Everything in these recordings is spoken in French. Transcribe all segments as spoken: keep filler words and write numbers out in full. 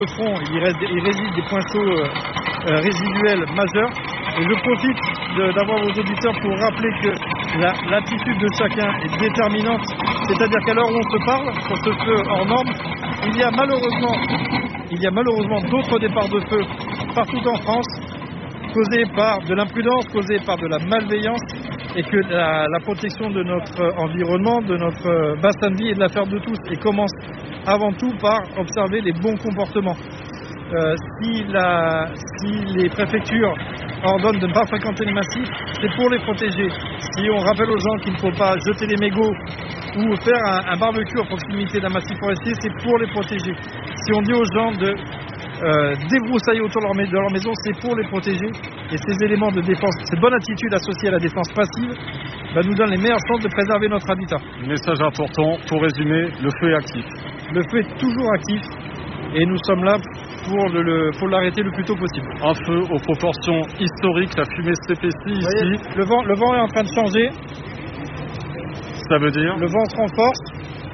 Le front, il, reste, il réside des points chauds euh, résiduels majeurs. Et je profite de, d'avoir vos auditeurs pour rappeler que la, l'attitude de chacun est déterminante. C'est-à-dire qu'à l'heure où on se parle, sur ce feu hors norme, il y a malheureusement, il y a malheureusement d'autres départs de feu partout en France, causés par de l'imprudence, causés par de la malveillance, et que la, la protection de notre environnement, de notre bassin de vie est de l'affaire de tous, et commence avant tout par observer les bons comportements. Euh, si, la, si les préfectures ordonnent de ne pas fréquenter les massifs, c'est pour les protéger. Si on rappelle aux gens qu'il ne faut pas jeter les mégots ou faire un, un barbecue à proximité d'un massif forestier, c'est pour les protéger. Si on dit aux gens de euh, débroussailler autour de leur, de leur maison, c'est pour les protéger. Et ces éléments de défense, cette bonne attitude associée à la défense passive, bah, nous donne les meilleures chances de préserver notre habitat. Message important, pour résumer, le feu est actif. Le feu est toujours actif et nous sommes là pour, le, le, pour l'arrêter le plus tôt possible. Un feu aux proportions historiques, la fumée s'épaissit ici. Voyez, le, vent, le vent est en train de changer. Ça veut dire ? Le vent se renforce.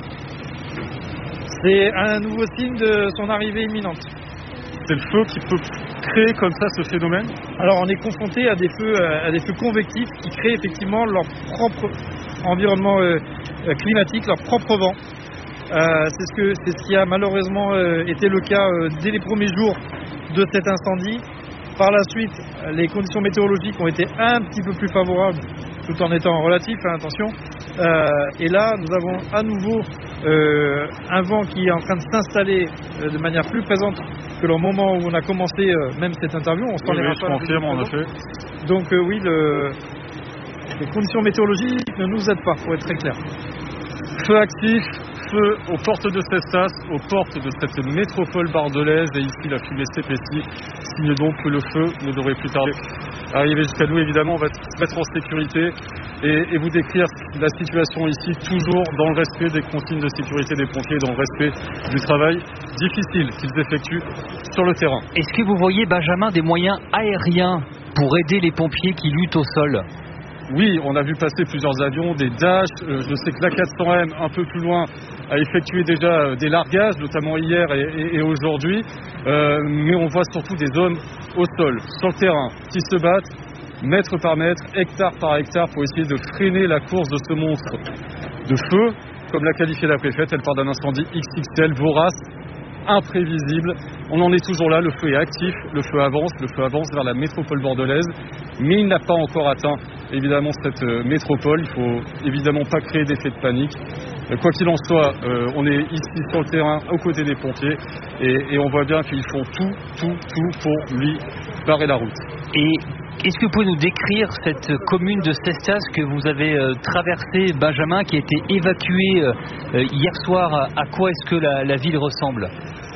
C'est un nouveau signe de son arrivée imminente. C'est le feu qui peut créer comme ça ce phénomène ? Alors on est confronté à des feux, à des feux convectifs qui créent effectivement leur propre environnement euh, climatique, leur propre vent. Euh, c'est, ce que, c'est ce qui a malheureusement euh, été le cas euh, dès les premiers jours de cet incendie. Par la suite, les conditions météorologiques ont été un petit peu plus favorables, tout en étant relatifs, hein, attention. Euh, et là, nous avons à nouveau euh, un vent qui est en train de s'installer euh, de manière plus présente que le moment où on a commencé euh, même cette interview. On oui, oui, je confirme, en effet. Donc euh, oui, le, les conditions météorologiques ne nous aident pas, pour être très clair. Feu actif, feu aux portes de Cestas, aux portes de cette métropole bordelaise, et ici la fumée s'épaissit, signe donc que le feu ne devrait plus tarder arriver jusqu'à nous. Évidemment, on va se mettre en sécurité et, et vous décrire la situation ici, toujours dans le respect des consignes de sécurité des pompiers, dans le respect du travail difficile qu'ils effectuent sur le terrain. Est-ce que vous voyez, Benjamin, des moyens aériens pour aider les pompiers qui luttent au sol ? Oui, on a vu passer plusieurs avions, des Dash. Euh, je sais que l'A quatre cents M, un peu plus loin, a effectué déjà euh, des largages, notamment hier et, et, et aujourd'hui. Euh, mais on voit surtout des hommes au sol, sur le terrain, qui se battent mètre par mètre, hectare par hectare, pour essayer de freiner la course de ce monstre de feu. Comme l'a qualifié la préfète, elle parle d'un incendie X X L, vorace, imprévisible. On en est toujours là, le feu est actif, le feu avance, le feu avance vers la métropole bordelaise, mais il n'a pas encore atteint évidemment cette euh, métropole. Il faut évidemment pas créer d'effet de panique. Euh, quoi qu'il en soit, euh, on est ici sur le terrain aux côtés des pompiers et, et on voit bien qu'ils font tout, tout, tout pour lui barrer la route. Et est-ce que vous pouvez nous décrire cette commune de Cestas que vous avez euh, traversée, Benjamin, qui a été évacuée euh, hier soir? À quoi est-ce que la, la ville ressemble?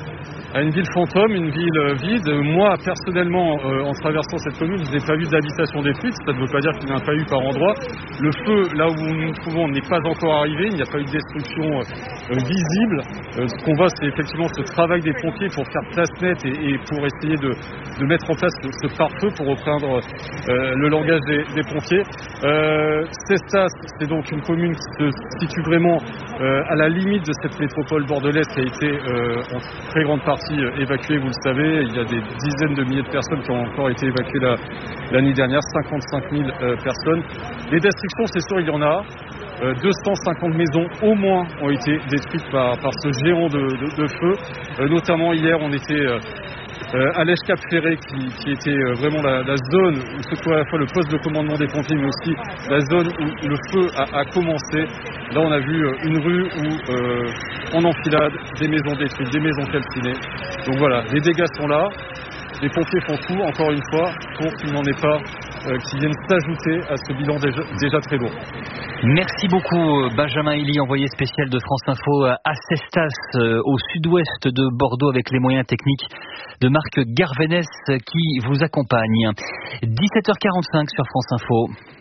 À une ville fantôme, une ville vide. Moi, personnellement, euh, en traversant cette commune, je n'ai pas vu d'habitation détruite. Ça ne veut pas dire qu'il n'y en a pas eu par endroit. Le feu, là où nous nous trouvons, n'est pas encore arrivé. Il n'y a pas eu de destruction euh, visible. Euh, ce qu'on voit, c'est effectivement ce travail des pompiers pour faire place nette et, et pour essayer de, de mettre en place ce, ce pare-feu, pour reprendre euh, le langage des, des pompiers. Euh, Cestas, c'est donc une commune qui se situe vraiment euh, à la limite de cette métropole bordelaise qui a été euh, en très grande partie évacuées, vous le savez. Il y a des dizaines de milliers de personnes qui ont encore été évacuées la, l'année dernière, cinquante-cinq mille euh, personnes. Les destructions, c'est sûr, il y en a. Euh, deux cent cinquante maisons au moins ont été détruites par, par ce géant de, de, de feu. Euh, notamment hier, on était euh, euh, à l'Èche-Cap-Ferré, qui, qui était euh, vraiment la, la zone où se trouve à la fois le poste de commandement des pompiers, mais aussi la zone où le feu a, a commencé. Là, on a vu euh, une rue où, euh, en enfilade, des maisons détruites, des maisons calcinées. Donc voilà, les dégâts sont là. Les pompiers font tout, encore une fois, pour qu'il n'en ait pas euh, qui viennent s'ajouter à ce bilan déjà, déjà très lourd. Merci beaucoup, Benjamin Elie, envoyé spécial de France Info à Cestas, au sud-ouest de Bordeaux, avec les moyens techniques de Marc Garvenès qui vous accompagne. dix-sept heures quarante-cinq sur France Info.